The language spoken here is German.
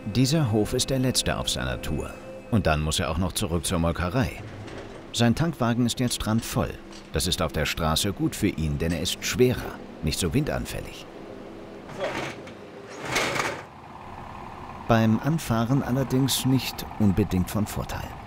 Dieser Hof ist der letzte auf seiner Tour. Und dann muss er auch noch zurück zur Molkerei. Sein Tankwagen ist jetzt randvoll. Das ist auf der Straße gut für ihn, denn er ist schwerer, nicht so windanfällig. Beim Anfahren allerdings nicht unbedingt von Vorteil.